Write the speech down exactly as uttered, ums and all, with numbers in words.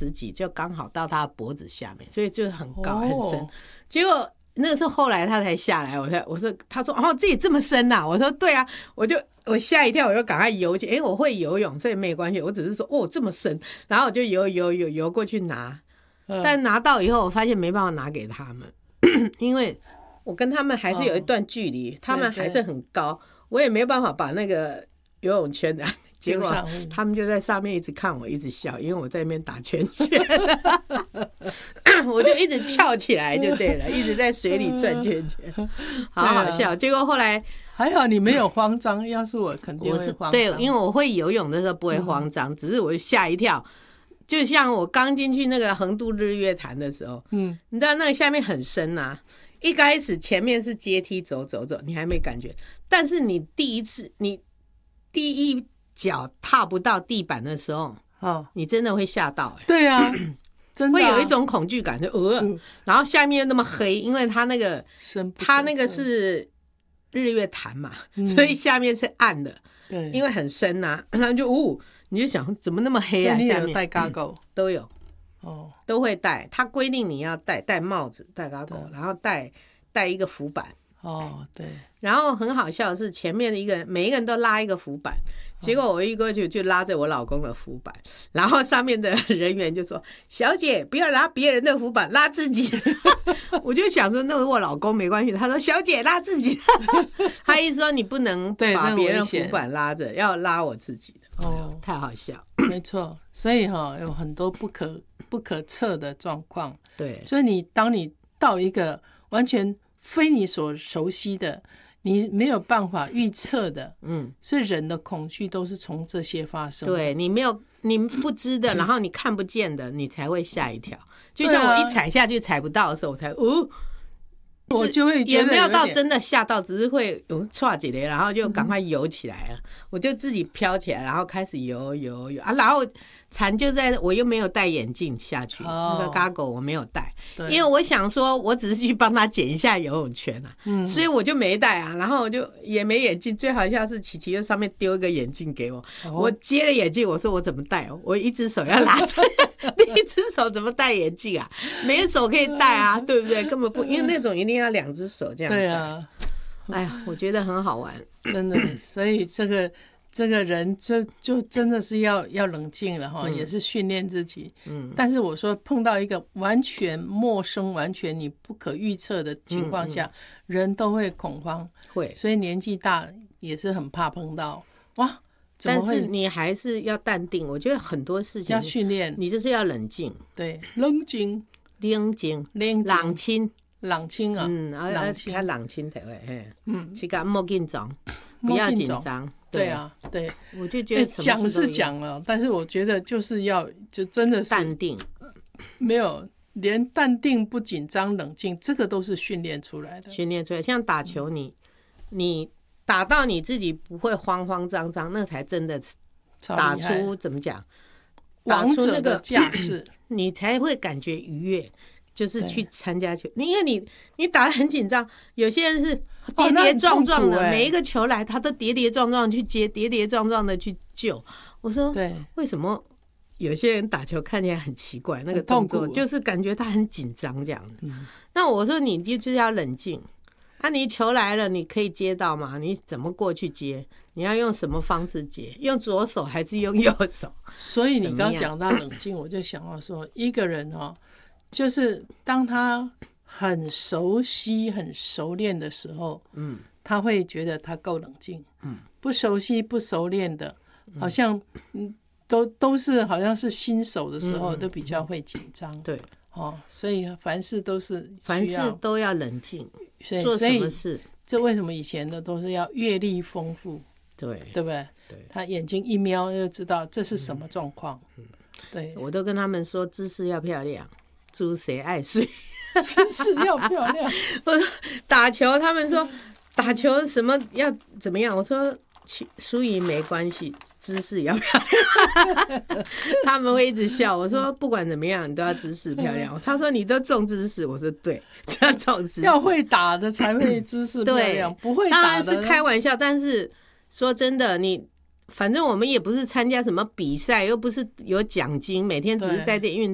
十几，就刚好到他脖子下面，所以就很高很深。哦、结果那是后来他才下来，我才我说他说哦自己这么深呐、啊，我说对啊，我就我吓一跳，我就赶快游去，因为我会游泳，所以没关系，我只是说哦这么深，然后我就游游游游过去拿，嗯、但拿到以后我发现没办法拿给他们，因为我跟他们还是有一段距离，哦、他们还是很高，我也没办法把那个游泳圈的。结果他们就在上面一直看我，一直笑，因为我在那边打圈圈，我就一直翘起来就对了，一直在水里转圈圈，好好笑。啊、结果后来还好你没有慌张，要是我肯定会慌张。 对，因为我会游泳的时候不会慌张，嗯、只是我吓一跳。就像我刚进去那个横渡日月潭的时候，嗯，你知道那个下面很深啊，一开始前面是阶梯走走走，你还没感觉，但是你第一次你第一脚踏不到地板的时候，哦，你真的会吓到、欸。 对啊，真的、啊、 会有一种恐惧感，就呃，嗯、然后下面又那么黑，因为它那个它那个是日月潭嘛，嗯、所以下面是暗的，对，因为很深呐、啊，然后就呜、哦，你就想怎么那么黑啊？ 你有戴 goggle、嗯、 都有，哦，都会戴，它规定你要戴戴帽子、戴 goggle， 然后戴戴一个浮板。 哦，对， 然后很好笑的是，前面的一个人，每一个人都拉一个浮板，结果我一过去就拉着我老公的浮板，然后上面的人员就说：“小姐，不要拉别人的浮板，拉自己。”我就想说，那是我老公没关系。他说：“小姐拉自己。”他意思说你不能把别人浮板拉着，要拉我自己的。哦，太好笑。 没错，所以哈、哦、有很多不可不可测的状况。 对， 所以你当你到一个完全非你所熟悉的，你没有办法预测的，嗯，所以人的恐惧都是从这些发生的。 对，你没有你不知的，然后你看不见的，你才会吓一跳。就像我一踩下去踩不到的时候，我才哦， 我就会觉得也没有到真的吓到，只是会有唰几雷，然后就赶快游起来了。嗯、我就自己飘起来，然后开始游游游啊，然后蝉就在我又没有戴眼镜下去，哦、那个 goggle 我没有戴，因为我想说我只是去帮他捡一下游泳圈啊，嗯、所以我就没戴啊，然后我就也没眼镜。最好笑是琪琪在上面丢一个眼镜给我，哦、我接了眼镜，我说我怎么戴？我一只手要拉着，另一只手怎么戴眼镜啊？没有手可以戴啊，对不对？根本不，因为那种一定要两只手这样戴。 对啊， 哎呀，我觉得很好玩， 真的。所以这个。这个人就就真的是要要冷静了哈，嗯、也是训练自己。嗯，但是我说碰到一个完全陌生、完全你不可预测的情况下，嗯嗯、人都会恐慌， 会。 所以年纪大也是很怕碰到哇。怎么会？ 但是你还是要淡定。我觉得很多事情要训练， 你就是要冷静。 对，冷静， 冷静， 冷静， 冷静啊， 嗯，啊，冷静，冷静才会，嘿，嗯，是个莫紧张，不要紧张。 对啊，对， 我就觉得讲是讲了，但是我觉得就是要就真的是淡定， 没有连淡定不紧张冷静，这个都是训练出来的。 训练出来，像打球你，你你打到你自己不会慌慌张张，那才真的打出怎么讲， 打出那个架势， 你才会感觉愉悦。就是去参加球，因为你你打得很紧张，有些人是跌跌撞撞的，哦欸、每一个球来他都跌跌撞撞去接，跌跌撞撞的去救。我说，对，为什么有些人打球看起来很奇怪，那个动作就是感觉他很紧张这样的。嗯、那我说你就就是要冷静，啊，你球来了你可以接到吗？你怎么过去接？你要用什么方式接？用左手还是用右手？ 所以你刚讲到冷静，我就想到说，一个人哦。就是当他很熟悉、很熟练的时候，嗯，他会觉得他够冷静。嗯，不熟悉、不熟练的，好像嗯，都都是好像是新手的时候，都比较会紧张。对，哦，所以凡事都是凡事都要冷静，做什么事， 这为什么以前的都是要阅历丰富？ 对， 对不对？对，他眼睛一瞄就知道这是什么状况。嗯，对， 我都跟他们说，姿势要漂亮。猪谁爱睡？ 姿势要漂亮。 我说打球，他们说打球什么要怎么样？我说输赢没关系，姿势要漂亮。他们会一直笑。我说不管怎么样，你都要姿势漂亮。他说你都重姿势，我说对，要重姿势。 要会打的才会姿势漂亮，不会打的当然是开玩笑。但是说真的，你。反正我们也不是参加什么比赛，又不是有奖金，每天只是在这运